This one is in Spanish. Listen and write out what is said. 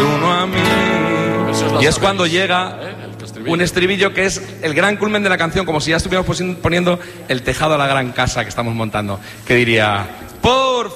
uno a mí. Y es cuando llega un estribillo que es el gran culmen de la canción, como si ya estuviéramos poniendo el tejado a la gran casa que estamos montando, que diría: por